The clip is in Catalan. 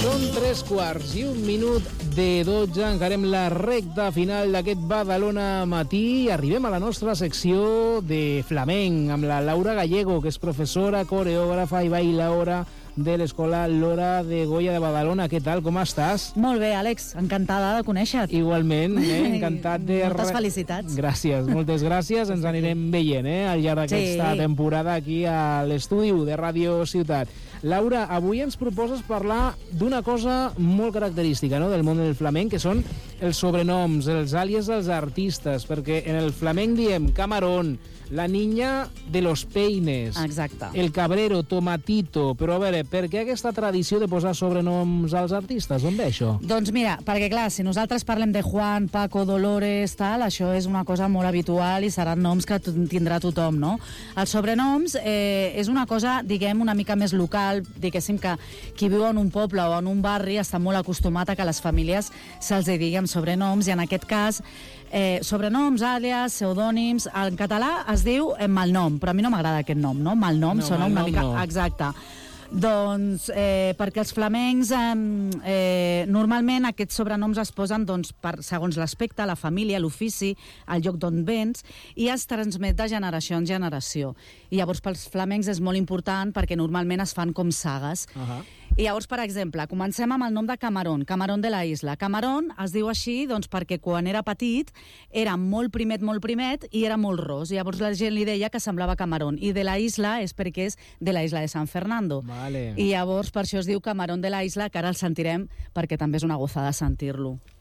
Són 3:15 encarem la recta final d'aquest Badalona matí i arribem a la nostra secció de flamenc amb la Laura Gallego, que és professora, coreògrafa i bailaora de l'Escola Lora de Goya de Badalona. Què tal, com estàs? Molt bé, Àlex, encantada de conèixer-te. Igualment, encantat de... Moltes felicitats. Gràcies, moltes gràcies. Ens anirem veient al llarg d'aquesta temporada aquí a l'estudi de Ràdio Ciutat. Laura, avui ens proposes parlar d'una cosa molt característica, no?, del món del flamenc, que són els sobrenoms, els àlies dels artistes, perquè en el flamenc diem Camarón, la niña de los peines, exacte, el cabrero, tomatito, però a veure, per què aquesta tradició de posar sobrenoms als artistes? On ve això? Doncs mira, perquè clar, si nosaltres parlem de Juan, Paco, Dolores, tal, això és una cosa molt habitual i seran noms que tindrà tothom, no? Els sobrenoms és una cosa, diguem, una mica més local, diguéssim que qui viu en un poble o en un barri està molt acostumat a que les famílies se'ls digui amb sobrenoms, i en aquest cas sobrenoms, àlies, pseudònims, en català es diu malnom, però a mi no m'agrada aquest nom, no? Malnom no, sona una mica... No. Exacte. Doncs perquè els flamencs normalment aquests sobrenoms es posen segons l'aspecte, la família, l'ofici, el lloc d'on vens, i es transmet de generació en generació. I llavors pels flamencs és molt important perquè normalment es fan com sagues. I llavors, per exemple, comencem amb el nom de Camarón, Camarón de la Isla. Camarón es diu així perquè quan era petit era molt primet i era molt ros. I llavors la gent li deia que semblava Camarón. I de la Isla és perquè és de la Isla de San Fernando. Vale. I llavors per això es diu Camarón de la Isla, que ara el sentirem perquè també és una gozada sentir-lo.